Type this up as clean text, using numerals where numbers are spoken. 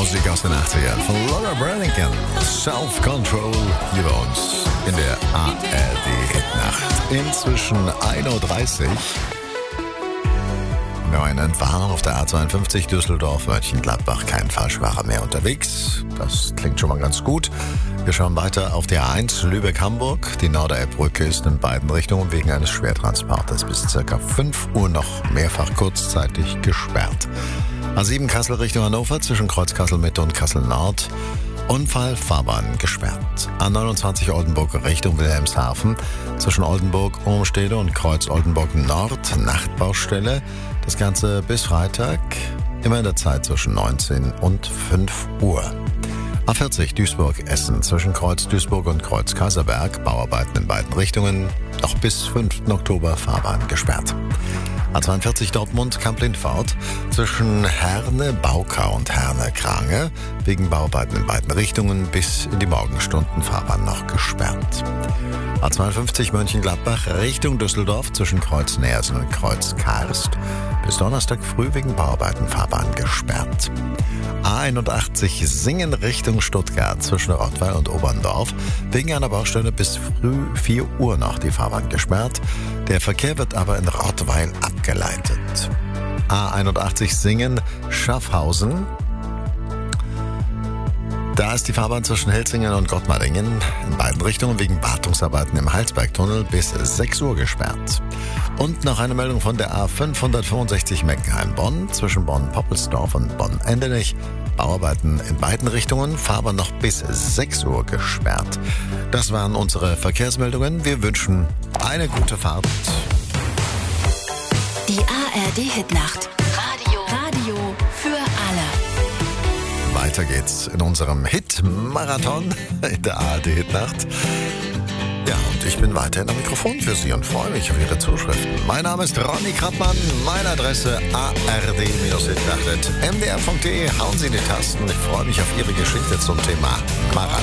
Musik aus den 80ern von Laura Branigan. Self-Control hier bei uns in der ARD-Hitnacht. Inzwischen 1.30 Uhr. Wir haben einen Entwarnung auf der A52 Düsseldorf-Mönchengladbach. Kein Falschfahrer mehr unterwegs. Das klingt schon mal ganz gut. Wir schauen weiter auf die A1 Lübeck-Hamburg. Die Norderelbbrücke ist in beiden Richtungen wegen eines Schwertransporters bis ca. 5 Uhr noch mehrfach kurzzeitig gesperrt. A7 Kassel Richtung Hannover zwischen Kreuz Kassel-Mitte und Kassel-Nord. Unfall, Fahrbahn gesperrt. A29 Oldenburg Richtung Wilhelmshaven zwischen Oldenburg, Umstede und Kreuz Oldenburg Nord. Nachtbaustelle. Das Ganze bis Freitag, immer in der Zeit zwischen 19 und 5 Uhr. A40 Duisburg-Essen zwischen Kreuz Duisburg und Kreuz Kaiserberg. Bauarbeiten in beiden Richtungen. Noch bis 5. Oktober Fahrbahn gesperrt. A42 Dortmund-Kamp-Lindfort zwischen Herne-Baukau und Herne-Krange. Wegen Bauarbeiten in beiden Richtungen bis in die Morgenstunden Fahrbahn noch gesperrt. A52 Mönchengladbach Richtung Düsseldorf zwischen Kreuz Neersen und Kreuz Karst. Bis Donnerstag früh wegen Bauarbeiten Fahrbahn gesperrt. A81 Singen Richtung Stuttgart zwischen Rottweil und Oberndorf. Wegen einer Baustelle bis früh 4 Uhr noch die Fahrbahn gesperrt. Der Verkehr wird aber in Rottweil abgeleitet. A81 Singen Schaffhausen. Da ist die Fahrbahn zwischen Helsingen und Gottmardingen in beiden Richtungen wegen Wartungsarbeiten im Heilsbergtunnel bis 6 Uhr gesperrt. Und noch eine Meldung von der A565 Meckenheim-Bonn zwischen Bonn-Poppelsdorf und Bonn-Endenich. Bauarbeiten in beiden Richtungen, Fahrbahn noch bis 6 Uhr gesperrt. Das waren unsere Verkehrsmeldungen. Wir wünschen eine gute Fahrt. Die ARD-Hitnacht. Radio für alle. Weiter geht's in unserem Hit-Marathon in der ARD-Hitnacht. Ja, und ich bin weiterhin am Mikrofon für Sie und freue mich auf Ihre Zuschriften. Mein Name ist Ronny Krappmann, meine Adresse ard-hitnacht@mdr.de. Hauen Sie in die Tasten. Ich freue mich auf Ihre Geschichte zum Thema Marathon.